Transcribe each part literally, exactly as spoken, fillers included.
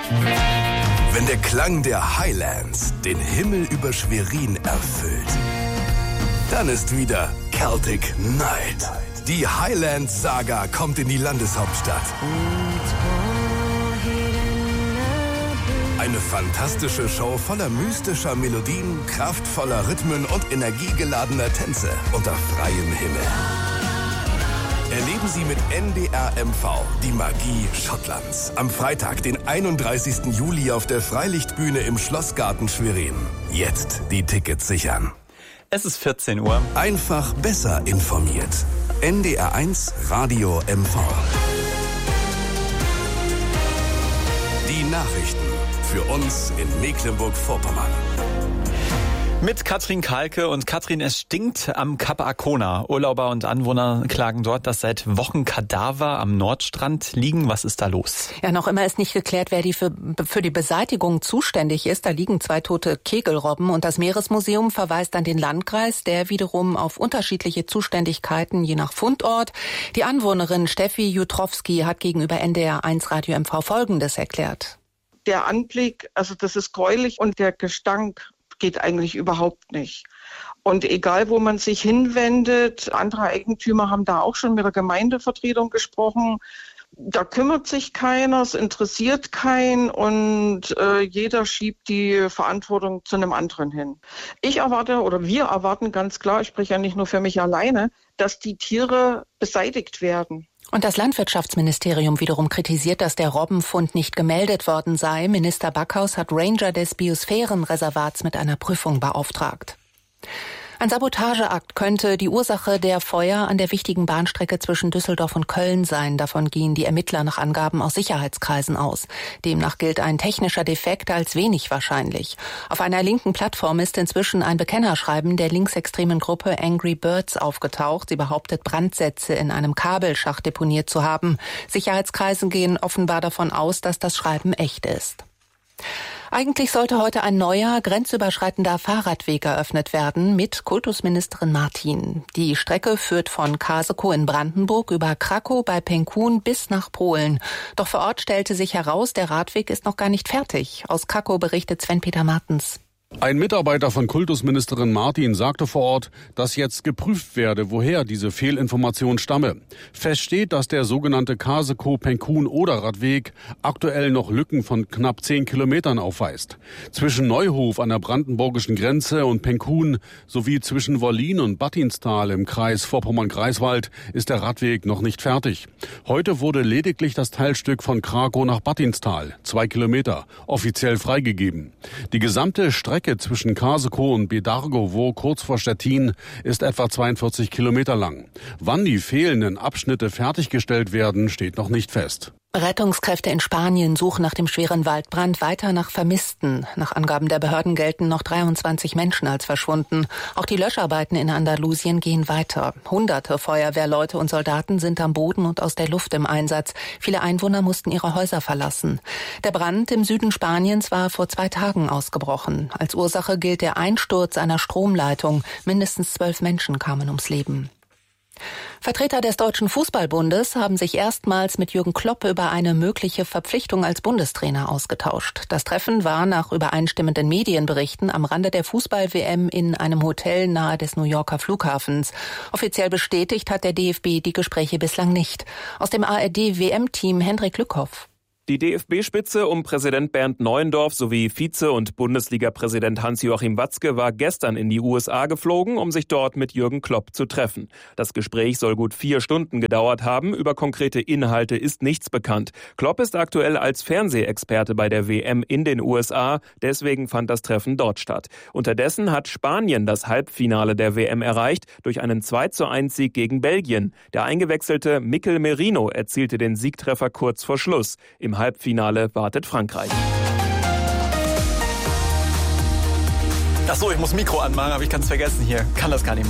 Wenn der Klang der Highlands den Himmel über Schwerin erfüllt, dann ist wieder Celtic Night. Die Highlands-Saga kommt in die Landeshauptstadt. Eine fantastische Show voller mystischer Melodien, kraftvoller Rhythmen und energiegeladener Tänze unter freiem Himmel. Erleben Sie mit N D R M V die Magie Schottlands. Am Freitag, den einunddreißigsten Juli auf der Freilichtbühne im Schlossgarten Schwerin. Jetzt die Tickets sichern. Es ist vierzehn Uhr. Einfach besser informiert. N D R eins Radio M V. Die Nachrichten für uns in Mecklenburg-Vorpommern. Mit Katrin Kalke und Katrin, es stinkt am Kap Arkona. Urlauber und Anwohner klagen dort, dass seit Wochen Kadaver am Nordstrand liegen. Was ist da los? Ja, noch immer ist nicht geklärt, wer die für, für die Beseitigung zuständig ist. Da liegen zwei tote Kegelrobben und das Meeresmuseum verweist an den Landkreis, der wiederum auf unterschiedliche Zuständigkeiten je nach Fundort. Die Anwohnerin Steffi Jutrowski hat gegenüber N D R eins Radio M V Folgendes erklärt. Der Anblick, also das ist gräulich und der Gestank geht eigentlich überhaupt nicht. Und egal, wo man sich hinwendet, andere Eigentümer haben da auch schon mit der Gemeindevertretung gesprochen. Da kümmert sich keiner, es interessiert keinen und äh, jeder schiebt die Verantwortung zu einem anderen hin. Ich erwarte oder wir erwarten ganz klar, ich spreche ja nicht nur für mich alleine, dass die Tiere beseitigt werden. Und das Landwirtschaftsministerium wiederum kritisiert, dass der Robbenfund nicht gemeldet worden sei. Minister Backhaus hat Ranger des Biosphärenreservats mit einer Prüfung beauftragt. Ein Sabotageakt könnte die Ursache der Feuer an der wichtigen Bahnstrecke zwischen Düsseldorf und Köln sein. Davon gehen die Ermittler nach Angaben aus Sicherheitskreisen aus. Demnach gilt ein technischer Defekt als wenig wahrscheinlich. Auf einer linken Plattform ist inzwischen ein Bekennerschreiben der linksextremen Gruppe Angry Birds aufgetaucht. Sie behauptet, Brandsätze in einem Kabelschacht deponiert zu haben. Sicherheitskreise gehen offenbar davon aus, dass das Schreiben echt ist. Eigentlich sollte heute ein neuer, grenzüberschreitender Fahrradweg eröffnet werden mit Kultusministerin Martin. Die Strecke führt von Kasekow in Brandenburg über Krakow bei Penkun bis nach Polen. Doch vor Ort stellte sich heraus, der Radweg ist noch gar nicht fertig. Aus Krakow berichtet Sven-Peter Martens. Ein Mitarbeiter von Kultusministerin Martin sagte vor Ort, dass jetzt geprüft werde, woher diese Fehlinformation stamme. Fest steht, dass der sogenannte Kasekow-Penkun-Oder-Radweg aktuell noch Lücken von knapp zehn Kilometern aufweist. Zwischen Neuhof an der brandenburgischen Grenze und Penkun sowie zwischen Wollin und Battinstal im Kreis Vorpommern-Greifswald ist der Radweg noch nicht fertig. Heute wurde lediglich das Teilstück von Krakow nach Battinstal, zwei Kilometer, offiziell freigegeben. Die gesamte Strecke zwischen Kasekow und Bedargowo kurz vor Stettin ist etwa zweiundvierzig Kilometer lang. Wann die fehlenden Abschnitte fertiggestellt werden, steht noch nicht fest. Rettungskräfte in Spanien suchen nach dem schweren Waldbrand weiter nach Vermissten. Nach Angaben der Behörden gelten noch dreiundzwanzig Menschen als verschwunden. Auch die Löscharbeiten in Andalusien gehen weiter. Hunderte Feuerwehrleute und Soldaten sind am Boden und aus der Luft im Einsatz. Viele Einwohner mussten ihre Häuser verlassen. Der Brand im Süden Spaniens war vor zwei Tagen ausgebrochen. Als Ursache gilt der Einsturz einer Stromleitung. Mindestens zwölf Menschen kamen ums Leben. Vertreter des Deutschen Fußballbundes haben sich erstmals mit Jürgen Klopp über eine mögliche Verpflichtung als Bundestrainer ausgetauscht. Das Treffen war nach übereinstimmenden Medienberichten am Rande der Fußball-W M in einem Hotel nahe des New Yorker Flughafens. Offiziell bestätigt hat der D F B die Gespräche bislang nicht. Aus dem A R D-W M-Team Hendrik Lückhoff. Die D F B-Spitze um Präsident Bernd Neuendorf sowie Vize- und Bundesliga-Präsident Hans-Joachim Watzke war gestern in die U S A geflogen, um sich dort mit Jürgen Klopp zu treffen. Das Gespräch soll gut vier Stunden gedauert haben. Über konkrete Inhalte ist nichts bekannt. Klopp ist aktuell als Fernsehexperte bei der W M in den U S A. Deswegen fand das Treffen dort statt. Unterdessen hat Spanien das Halbfinale der W M erreicht durch einen zwei zu eins Sieg gegen Belgien. Der eingewechselte Mikel Merino erzielte den Siegtreffer kurz vor Schluss. Im Halbfinale wartet Frankreich. Ach so, ich muss Mikro anmachen, aber ich kann es vergessen hier. Kann das gar nicht mehr.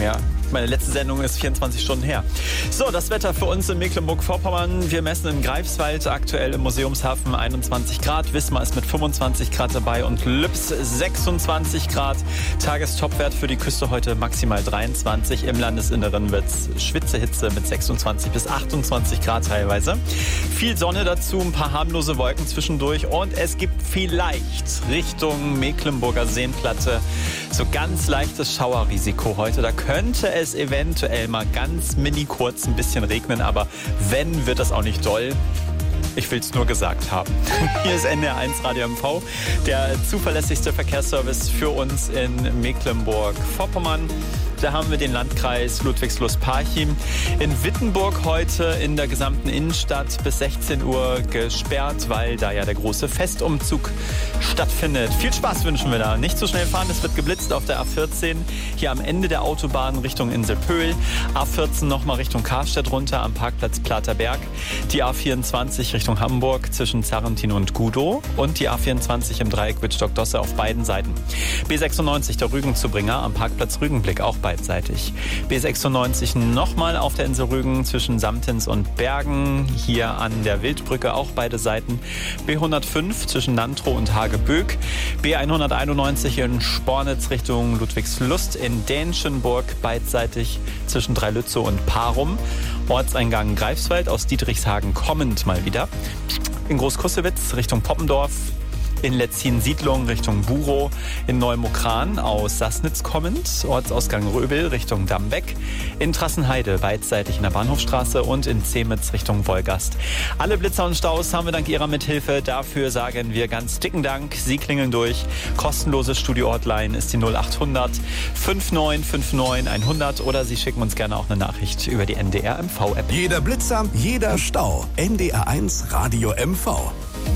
Meine letzte Sendung ist vierundzwanzig Stunden her. So, das Wetter für uns in Mecklenburg-Vorpommern. Wir messen in Greifswald aktuell im Museumshafen einundzwanzig Grad. Wismar ist mit fünfundzwanzig Grad dabei und Lübs sechsundzwanzig Grad. Tagestopwert für die Küste heute maximal dreiundzwanzig. Im Landesinneren wird's Schwitzehitze mit sechsundzwanzig bis achtundzwanzig Grad teilweise. Viel Sonne dazu, ein paar harmlose Wolken zwischendurch und es gibt vielleicht Richtung Mecklenburger Seenplatte so ganz leichtes Schauerrisiko heute. Da könnte es eventuell mal ganz mini kurz ein bisschen regnen, aber wenn, wird das auch nicht doll. Ich will es nur gesagt haben. Hier ist N D R eins Radio M V, der zuverlässigste Verkehrsservice für uns in Mecklenburg-Vorpommern. Da haben wir den Landkreis Ludwigslust-Parchim. In Wittenburg heute in der gesamten Innenstadt bis sechzehn Uhr gesperrt, weil da ja der große Festumzug stattfindet. Viel Spaß wünschen wir da. Nicht zu schnell fahren, es wird geblitzt auf der A vierzehn. Hier am Ende der Autobahn Richtung Inselpöhl. A vierzehn nochmal Richtung Karstedt runter am Parkplatz Platerberg. Die A vierundzwanzig Richtung Hamburg zwischen Zarrentin und Gudow. Und die A vierundzwanzig im Dreieck Wittstock-Dosse auf beiden Seiten. B sechsundneunzig der Rügenzubringer am Parkplatz Rügenblick auch beidseitig. B sechsundneunzig nochmal auf der Insel Rügen zwischen Samtens und Bergen. Hier an der Wildbrücke auch beide Seiten. B hundertfünf zwischen Nantrow und Hageböck. B hunderteinundneunzig in Spornitz Richtung Ludwigslust in Dänschenburg beidseitig zwischen Dreilützow und Parum. Ortseingang Greifswald aus Dietrichshagen kommend mal wieder. In Großkussewitz Richtung Poppendorf. In Letzin-Siedlung Richtung Burow, in Neumokran aus Sassnitz kommend, Ortsausgang Röbel Richtung Dambeck, in Trassenheide beidseitig in der Bahnhofstraße und in Zemitz Richtung Wolgast. Alle Blitzer und Staus haben wir dank Ihrer Mithilfe. Dafür sagen wir ganz dicken Dank. Sie klingeln durch. Kostenlose Studio-Hotline ist die null achthundert neunundfünfzig neunundfünfzig hundert oder Sie schicken uns gerne auch eine Nachricht über die N D R M V-App. Jeder Blitzer, jeder Stau. N D R eins Radio M V.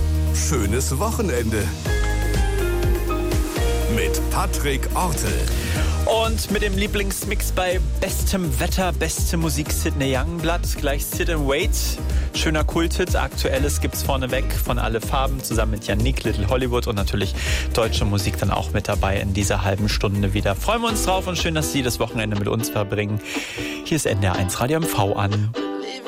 Schönes Wochenende mit Patrick Ortel. Und mit dem Lieblingsmix bei bestem Wetter, beste Musik Sidney Youngblood, gleich Sit and Wait. Schöner Kulthit, aktuelles gibt's vorneweg von Alle Farben, zusammen mit Yannick, Little Hollywood und natürlich deutsche Musik dann auch mit dabei in dieser halben Stunde wieder. Freuen wir uns drauf und schön, dass Sie das Wochenende mit uns verbringen. Hier ist N D R eins Radio M V an.